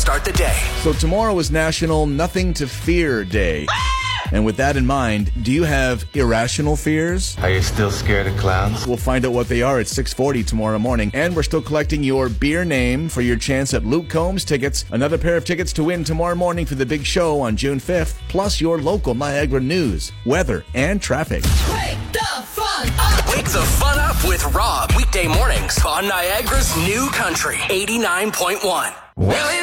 start the day. So tomorrow is National Nothing to Fear Day. And with that in mind, do you have irrational fears? Are you still scared of clowns? We'll find out what they are at 6:40 tomorrow morning. And we're still collecting your beer name for your chance at Luke Combs tickets. Another pair of tickets to win tomorrow morning for the big show on June 5th. Plus your local Niagara news, weather, and traffic. Wake the fun up! Wake the fun up with Rob. Weekday mornings on Niagara's new country, 89.1. Well,